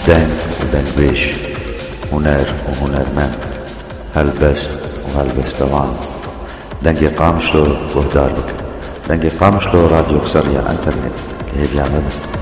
دنگ ودنگبيش، هنر وهنرمند، هلبست وهلبستوان. دنگی قامشلو وهدار بك، دنگی قامشلو راديو قصرية انترنت اللي بيعمل